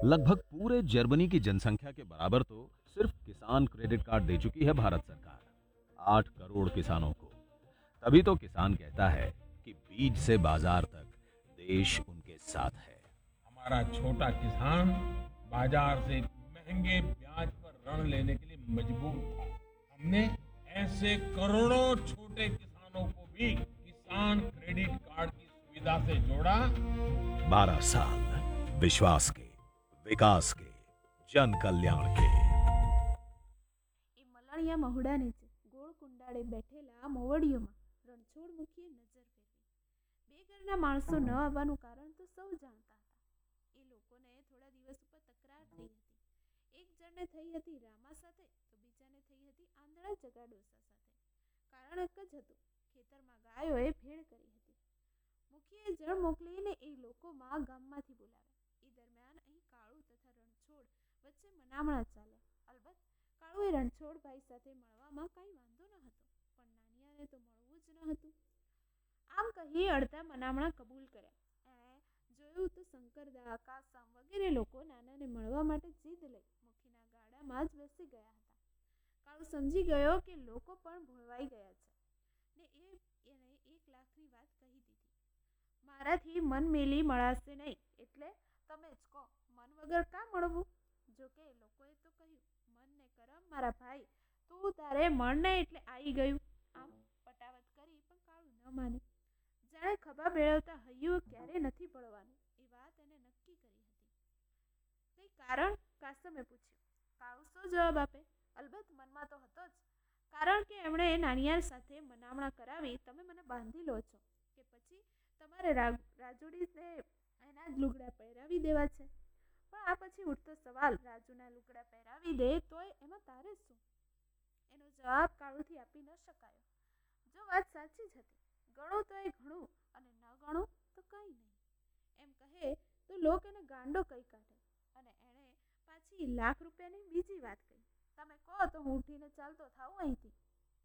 लगभग पूरे जर्मनी की जनसंख्या के बराबर तो सिर्फ किसान क्रेडिट कार्ड दे चुकी है भारत सरकार, 8 करोड़ किसानों को। तभी तो किसान कहता है कि बीज से बाजार तक देश उनके साथ है। हमारा छोटा किसान बाजार से महंगे ब्याज पर ऋण लेने के लिए मजबूर था। हमने ऐसे करोड़ों छोटे किसानों को भी किसान क्रेडिट कार्ड की सुविधा से जोड़ा। 12 साल विश्वास के, विकास के, जन कल्याण के। એ મલાણિયા મહુડા નીચે ગોળ કુંડાળે બેઠેલા મોવડીઓમાં રણછોડ મુખીએ નજર ફેરવી. બે ઘરના માણસો ન આવવાનું કારણ તો સૌ જાણતા હતા. એ લોકોને થોડા દિવસ ઉપર તકરાર થઈ હતી. એક જણને થઈ હતી રામા સાથે તો બીજાને થઈ હતી આંધળા જગાડોસા સાથે. કારણ એક જ હતું, ખેતરમાં ગાયોએ ભેળ કરી હતી. મુખીએ જણ મોકલીને એ લોકોમાં ગામમાંથી બોલાવ્યા. એ દરમિયાન અહીં કાળુ તથા રણછોડ વચ્ચે મનામણા ચાલ્યા. અલબત્ત કાળુએ રણછોડભાઈ સાથે મળવામાં કાંઈ વાંધો ન હતો, પણ નાનિયાને તો મળવું જ ન હતું. આમ કહી અડધા મનામણા કબૂલ કર્યા. જોયું તો શંકરદા, કાસમ વગેરે લોકો નાનાને મળવા માટે જીદ લઈ મુખીના ગાડામાં જ બેસી ગયા હતા. કાળુ સમજી ગયો કે લોકો પણ ભોળવાઈ ગયા છે ને એને 1 લાખની વાત કહી દીધી. મારાથી મન મેલી મળાશે નહીં, એટલે તમે જ કહો, મન વગર કાં મળવું? જોકે લોકોએ તો કહ્યું, મન ને કરમ મારા ભાઈ, તું તારે મળને એટલે આવી ગયું. આમ પટાવત કરી પણ કાળુ ન માને. જાણે ખભા ભેળવતા હૈયું ક્યારે નથી પડવાનું એ વાત એને નક્કી કરી હતી. કઈ કારણ? કાસમે પૂછ્યું. કાળુ શું જવાબ આપે? અલબત્ત મનમાં તો હતો જ, કારણ કે એમણે નાનિયાર સાથે મનામણા કરાવી તમે મને બાંધી લો છો કે પછી તમારે રાજુડીને એના જ લુગડા પહેરાવી દેવા છે. પણ આ પછી ઉઠતો સવાલ, રાજુના લુગડા પહેરાવી દે તોય એમાં તારે શું? એનો જવાબ કાળુથી આપી ન શકાયો. જો વાત સાચી જ હતી, ગણું તો એ ઘણું અને ન ગણું તો કંઈ નહીં. એમ કહે તો લોક એને ગાંડો કહી કાઢે. અને એણે પાછી ₹1,00,000ની બીજી વાત કહી. તમે કહો તો હું ઉઠીને ચાલતો થાઉં અહીંથી.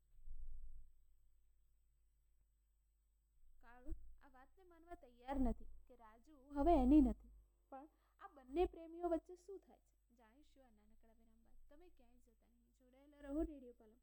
કાળુ આ વાતને માનવા તૈયાર નથી કે રાજુ હવે એની નથી. પણ આ બંને પ્રેમીઓ વચ્ચે શું થાય છે જાણીશું આ નાનકડા વિરામ બાદ. તમે ક્યાંય જતા નહીં, જોડાયેલા રહો રેડિયો પાલમ.